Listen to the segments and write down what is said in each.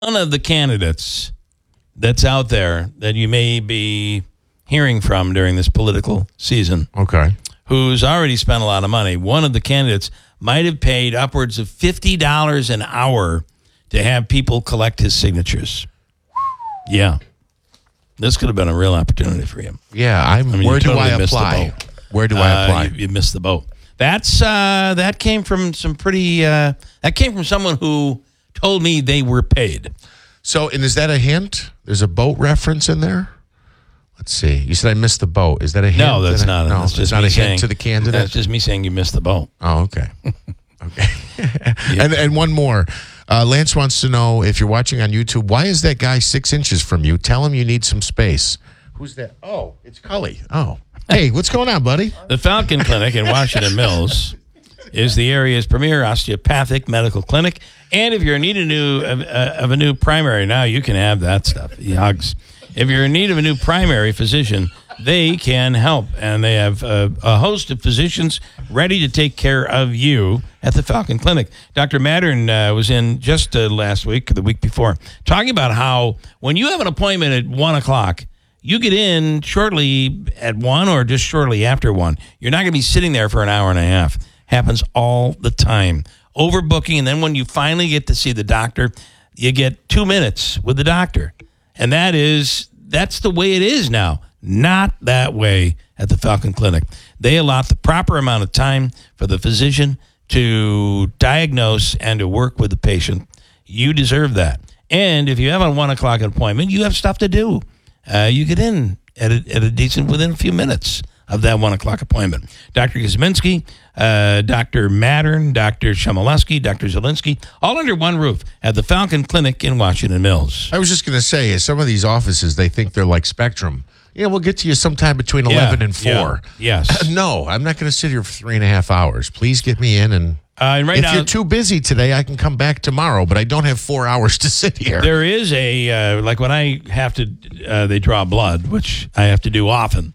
One of the candidates that's out there that you may be hearing from during this political season, Okay. who's already spent a lot of money, one of the candidates might have paid upwards of $50 an hour to have people collect his signatures. Yeah. This could have been a real opportunity for him. Yeah, where do I apply? Where do I apply? You missed the boat. That came from some pretty. That came from someone who told me they were paid. So, and is that a hint? There's a boat reference in there. Let's see. You said I missed the boat. Is that a hint? No, that's not. No, that's just not me a saying, hint to the candidate. That's just me saying you missed the boat. Oh, okay. Okay. And one more. Lance wants to know, if you're watching on YouTube, why is that guy 6 inches from you? Tell him you need some space. Who's that? Oh, it's Cully. Oh. Hey, what's going on, buddy? The Falcon Clinic in Washington Mills is the area's premier osteopathic medical clinic. And if you're in need of a new primary, now you can have that stuff. The hugs. If you're in need of a new primary physician, they can help. And they have a host of physicians ready to take care of you at the Falcon Clinic. Dr. Mattern was in just last week, or the week before, talking about how when you have an appointment at 1 o'clock, you get in shortly at 1 or just shortly after 1. You're not going to be sitting there for an hour and a half. Happens all the time. Overbooking, and then when you finally get to see the doctor, you get 2 minutes with the doctor. And that's the way it is now. Not that way at the Falcon Clinic. They allot the proper amount of time for the physician to diagnose and to work with the patient. You deserve that. And if you have a 1 o'clock appointment, you have stuff to do. You get in at a decent, within a few minutes of that 1 o'clock appointment. Dr. Kosminski, Dr. Mattern, Dr. Chmielewski, Dr. Zielinski, all under one roof at the Falcon Clinic in Washington Mills. I was just going to say, some of these offices, they think they're like Spectrum. Yeah, we'll get to you sometime between 11 and 4. Yeah, yes. No, I'm not going to sit here for 3.5 hours. Please get me in. And if you're too busy today, I can come back tomorrow, but I don't have 4 hours to sit here. There is like when I have to, they draw blood, which I have to do often,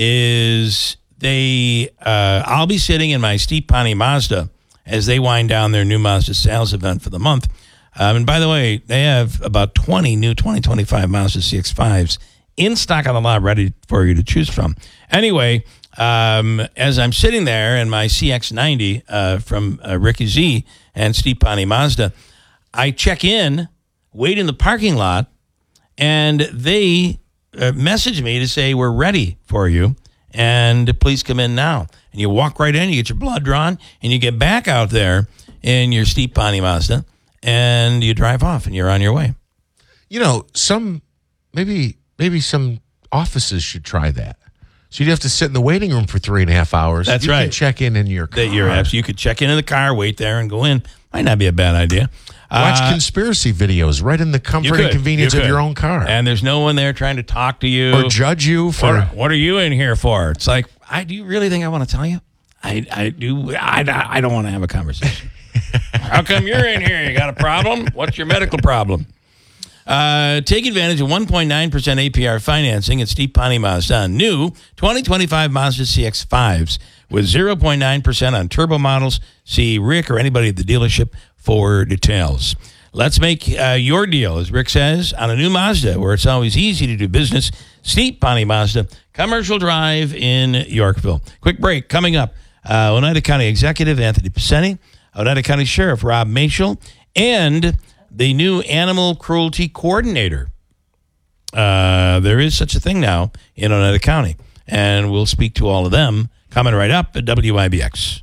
I'll be sitting in my Steve Pawnee Mazda as they wind down their new Mazda sales event for the month. And by the way, they have about 20 new 2025 Mazda CX-5s in stock on the lot ready for you to choose from. Anyway, as I'm sitting there in my CX-90 from Ricky Z and Steve Pawnee Mazda, I check in, wait in the parking lot, and they message me to say, we're ready for you, and please come in now. And you walk right in, you get your blood drawn, and you get back out there in your Steve Pawnee Mazda, and you drive off, and you're on your way. You know, maybe some offices should try that. So you'd have to sit in the waiting room for 3.5 hours. That's right. You can check in your car. You could check in the car, wait there, and go in. Might not be a bad idea. Watch conspiracy videos right in the comfort and convenience of your own car. And there's no one there trying to talk to you. Or judge you for... What are you in here for? It's like, do you really think I want to tell you? I do. I don't want to have a conversation. How come you're in here? You got a problem? What's your medical problem? Take advantage of 1.9% APR financing at Steve Pawnee Mazda. New 2025 Mazda CX-5s with 0.9% on turbo models. See Rick or anybody at the dealership for details. Let's make your deal, as Rick says, on a new Mazda, where it's always easy to do business. Steve Pawnee Mazda, Commercial Drive in Yorkville. Quick break coming up. Oneida County Executive Anthony Piseni, Oneida County Sheriff Rob Mashel, and the new animal cruelty coordinator. There is such a thing now in Oneida County, and we'll speak to all of them coming right up at WIBX.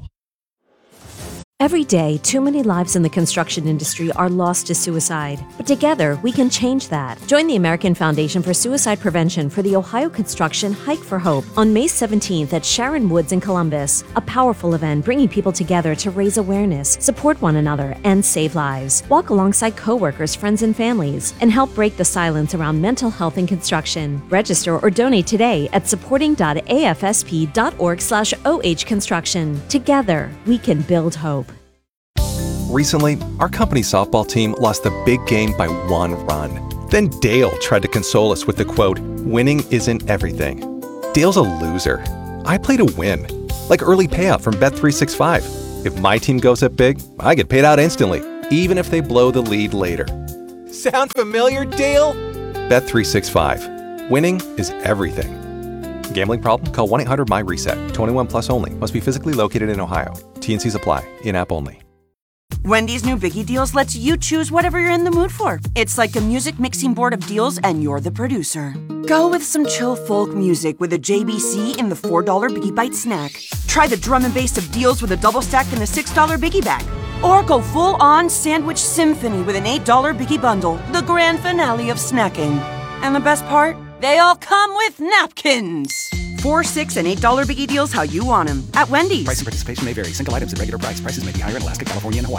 Every day, too many lives in the construction industry are lost to suicide. But together, we can change that. Join the American Foundation for Suicide Prevention for the Ohio Construction Hike for Hope on May 17th at Sharon Woods in Columbus. A powerful event bringing people together to raise awareness, support one another, and save lives. Walk alongside coworkers, friends, and families, and help break the silence around mental health in construction. Register or donate today at supporting.afsp.org/ohconstruction. Together, we can build hope. Recently, our company softball team lost the big game by 1 run. Then Dale tried to console us with the quote, "Winning isn't everything." Dale's a loser. I play to win. Like early payout from Bet365. If my team goes up big, I get paid out instantly, even if they blow the lead later. Sound familiar, Dale? Bet365. Winning is everything. Gambling problem? Call 1-800-MY-RESET. 21 plus only. Must be physically located in Ohio. T&Cs apply. In-app only. Wendy's new Biggie Deals lets you choose whatever you're in the mood for. It's like a music mixing board of deals, and you're the producer. Go with some chill folk music with a JBC in the $4 Biggie Bite snack. Try the drum and bass of deals with a double stack in the $6 Biggie Bag. Or go full-on sandwich symphony with an $8 Biggie Bundle, the grand finale of snacking. And the best part? They all come with napkins. $4, $6, and $8 Biggie Deals how you want them at Wendy's. Price and participation may vary. Single items at regular price. Prices may be higher in Alaska, California, and Hawaii.